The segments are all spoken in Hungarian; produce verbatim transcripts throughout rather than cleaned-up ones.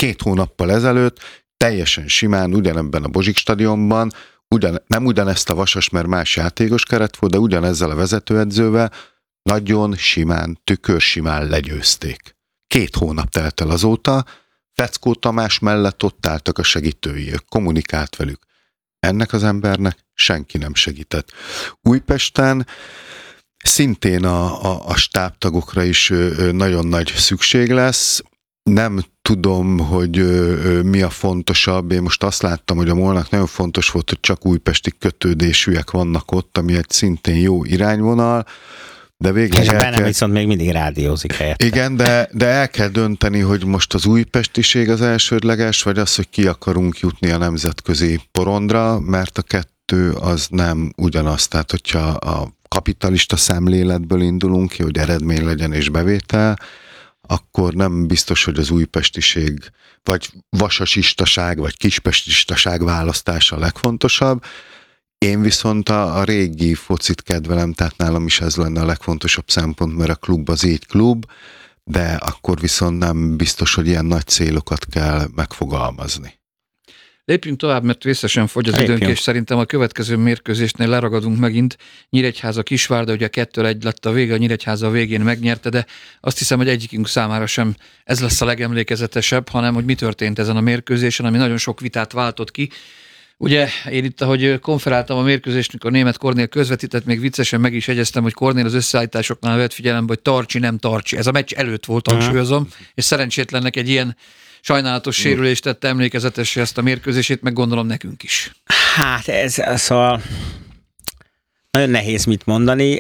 két hónappal ezelőtt teljesen simán ugyanebben a Bozsik stadionban, ugyan, nem ugyanezt a Vasas, mert más játékos keret volt, de ugyanezzel a vezetőedzővel nagyon simán, tükörsimán legyőzték. Két hónap telt el azóta, Feckó Tamás mellett ott álltak a segítői, kommunikált velük. Ennek az embernek senki nem segített. Újpesten szintén a, a, a stábtagokra is nagyon nagy szükség lesz. Nem tudom, hogy mi a fontosabb. Én most azt láttam, hogy a MOL-nak nagyon fontos volt, hogy csak újpesti kötődésűek vannak ott, ami egy szintén jó irányvonal. De végleg és a bennem kell... viszont még mindig rádiózik helyette. Igen, de, de el kell dönteni, hogy most az újpestiség az elsődleges, vagy az, hogy ki akarunk jutni a nemzetközi porondra, mert a kettő az nem ugyanaz. Tehát, hogyha a kapitalista szemléletből indulunk ki, hogy eredmény legyen és bevétel, akkor nem biztos, hogy az újpestiség, vagy vasasistaság, vagy kispestistaság választása a legfontosabb. Én viszont a, a régi focit kedvelem, tehát nálam is ez lenne a legfontosabb szempont, mert a klub az így klub, de akkor viszont nem biztos, hogy ilyen nagy célokat kell megfogalmazni. Lépjünk tovább, mert vészesen fogy az időnk, és szerintem a következő mérkőzésnél leragadunk megint. Nyíregyháza Kisvárda, ugye kettő egy lett a vége, a Nyíregyháza a végén megnyerte, de azt hiszem, hogy egyikünk számára sem ez lesz a legemlékezetesebb, hanem hogy mi történt ezen a mérkőzésen, ami nagyon sok vitát váltott ki. Ugye én itt, ahogy konferáltam a mérkőzést, mikor Németh Kornél közvetített, még viccesen meg is jegyeztem, hogy Kornél az összeállításoknál vett figyelembe, hogy tartsi, nem tartsi. Ez a meccs előtt volt, hangsúlyozom, és szerencsétlennek egy ilyen sajnálatos sérülést tette emlékezetesre ezt a mérkőzését, meg gondolom nekünk is. Hát ez, szóval nagyon nehéz mit mondani,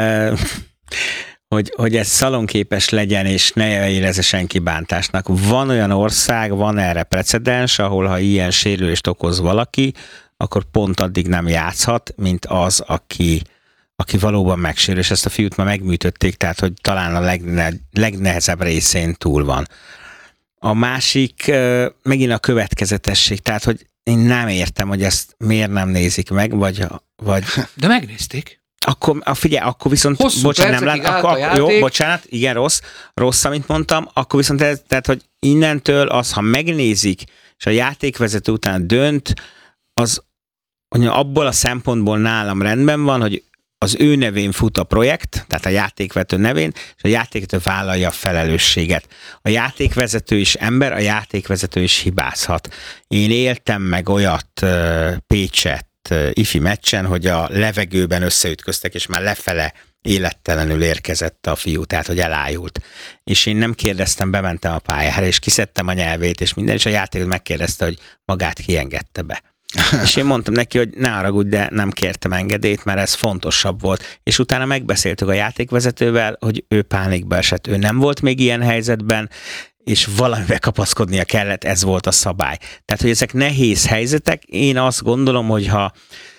hogy, hogy ez szalonképes legyen, és ne érezze senki bántásnak. Van olyan ország, van erre precedens, ahol ha ilyen sérülést okoz valaki, akkor pont addig nem játszhat, mint az, aki, aki valóban megsérül, és ezt a fiút már megműtötték, tehát hogy talán a legne, legnehezebb részén túl van. A másik megint a következetesség, tehát hogy én nem értem, hogy ezt miért nem nézik meg, vagy... vagy... De megnézték. Akkor, figyelj, akkor viszont, hosszú bocsánat, nem lát, akkor, jó, bocsánat, igen, rossz, rossz, amit mondtam, akkor viszont ez, tehát, hogy innentől az, ha megnézik, és a játékvezető után dönt, az abból a szempontból nálam rendben van, hogy az ő nevén fut a projekt, tehát a játékvezető nevén, és a játékvezető vállalja a felelősséget. A játékvezető is ember, a játékvezető is hibázhat. Én éltem meg olyat Pécset ifi meccsen, hogy a levegőben összeütköztek, és már lefele élettelenül érkezett a fiú, tehát hogy elájult. És én nem kérdeztem, bementem a pályára, és kiszedtem a nyelvét, és minden, és a játékot megkérdezte, hogy magát kiengedte be. És én mondtam neki, hogy ne haragudj, de nem kértem engedélyt, mert ez fontosabb volt. És utána megbeszéltük a játékvezetővel, hogy ő pánikba esett, ő nem volt még ilyen helyzetben, és valamivel kapaszkodnia kellett, ez volt a szabály. Tehát, hogy ezek nehéz helyzetek, én azt gondolom, hogy ha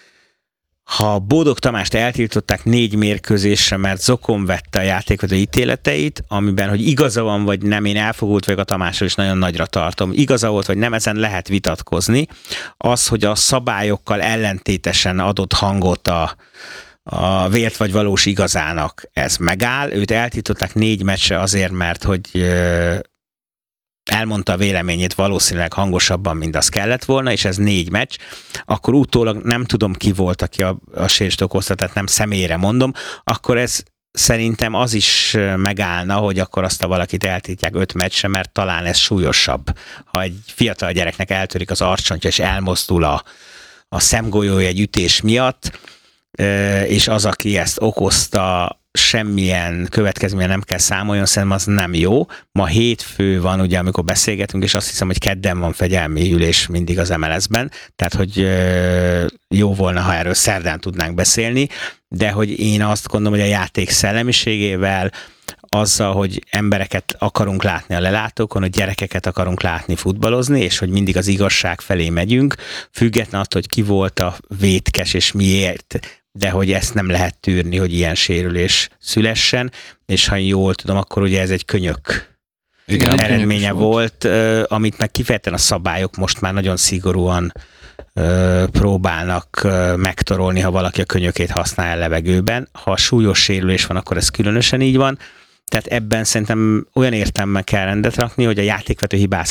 Ha Bódog Tamást eltiltották négy mérkőzésre, mert zokon vette a játékvezető ítéleteit, amiben, hogy igaza van, vagy nem, én elfogult vagyok a Tamással, és nagyon nagyra tartom. Igaza volt, vagy nem, ezen lehet vitatkozni. Az, hogy a szabályokkal ellentétesen adott hangot a, a vélt vagy valós igazának, ez megáll. Őt eltiltották négy meccsre azért, mert hogy elmondta a véleményét valószínűleg hangosabban, mint az kellett volna, és ez négy meccs, akkor utólag nem tudom ki volt, aki a, a sérülést okozta, tehát nem személyre mondom, akkor ez szerintem az is megállna, hogy akkor azt a valakit eltiltják öt meccsre, mert talán ez súlyosabb. Ha egy fiatal gyereknek eltörik az arcsontja, és elmozdul a, a szemgolyója egy ütés miatt, és az, aki ezt okozta, semmilyen következménye nem kell számoljon, szerintem az nem jó. Ma hétfő van, ugye, amikor beszélgetünk, és azt hiszem, hogy kedden van fegyelmi ülés mindig az em el es-ben, tehát, hogy jó volna, ha erről szerdán tudnánk beszélni, de hogy én azt gondolom, hogy a játék szellemiségével, azzal, hogy embereket akarunk látni a lelátókon, hogy gyerekeket akarunk látni futballozni, és hogy mindig az igazság felé megyünk, független attól, hogy ki volt a vétkes, és miért, de hogy ezt nem lehet tűrni, hogy ilyen sérülés szülessen, és ha jól tudom, akkor ugye ez egy könyök Igen, eredménye volt, volt, amit meg kifejezetten a szabályok most már nagyon szigorúan próbálnak megtorolni, ha valaki a könyökét használja a levegőben. Ha súlyos sérülés van, akkor ez különösen így van. Tehát ebben szerintem olyan értelme kell rendet rakni, hogy a játékvető hibáz